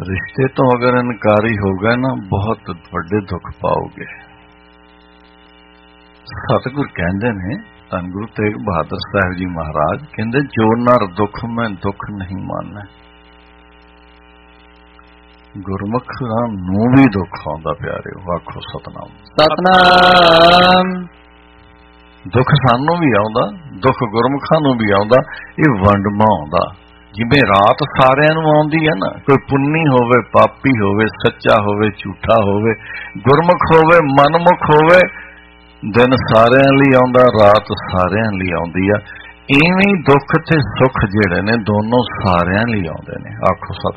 ਰਿਸ਼ਤੇ ਤੋਂ ਅਗਰ ਇਨਕਾਰੀ ਹੋ ਗਏ ਨਾ, ਬਹੁਤ ਵੱਡੇ ਦੁੱਖ ਪਾਓਗੇ। ਸਤਿਗੁਰ ਕਹਿੰਦੇ ਨੇ, ਧੰਨ ਗੁਰੂ ਤੇਗ ਬਹਾਦਰ ਸਾਹਿਬ ਜੀ ਮਹਾਰਾਜ ਕਹਿੰਦੇ, ਜੋ ਨਰ ਦੁੱਖ ਮੈਂ ਦੁੱਖ ਨਹੀਂ ਮਾਨੈ। ਗੁਰਮੁਖਾਂ ਨੂੰ ਵੀ ਦੁੱਖ ਆਉਂਦਾ ਪਿਆਰਿਓ, ਆਖੋ ਸਤਨਾਮ। ਸਤਨਾਮ। ਦੁੱਖ ਸਾਨੂੰ ਵੀ ਆਉਂਦਾ, ਦੁੱਖ ਗੁਰਮੁਖਾਂ ਨੂੰ ਵੀ ਆਉਂਦਾ। ਇਹ ਵੰਡਮਾ ਆਉਂਦਾ। ਜਿਵੇਂ ਰਾਤ ਸਾਰਿਆਂ ਨੂੰ ਆਉਂਦੀ ਹੈ ਨਾ, ਕੋਈ ਪੁੰਨੀ ਹੋਵੇ, ਪਾਪੀ ਹੋਵੇ, ਸੱਚਾ ਹੋਵੇ, ਝੂਠਾ ਹੋਵੇ, ਗੁਰਮੁਖ ਹੋਵੇ, ਮਨਮੁਖ ਹੋਵੇ, ਦਿਨ ਸਾਰਿਆਂ ਲਈ ਆਉਂਦਾ, ਰਾਤ ਸਾਰਿਆਂ ਲਈ ਆਉਂਦੀ ਆ। ਇਵੇਂ ਦੁੱਖ ਤੇ ਸੁੱਖ ਜਿਹੜੇ ਨੇ ਦੋਨੋਂ ਸਾਰਿਆਂ ਲਈ ਆਉਂਦੇ ਨੇ। ਆਖੋ ਸਤਿ